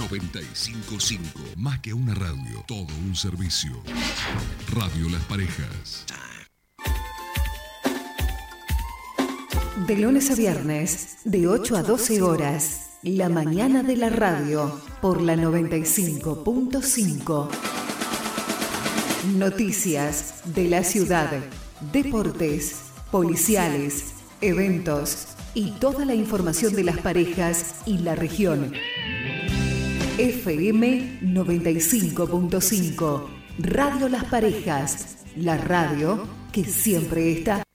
95.5, más que una radio, todo un servicio. Radio Las Parejas. De lunes a viernes, de 8 a 12 horas, la mañana de la radio, por la 95.5. Noticias de la ciudad, deportes, policiales, eventos y toda la información de las parejas y la región. FM 95.5, Radio Las Parejas, la radio que siempre está.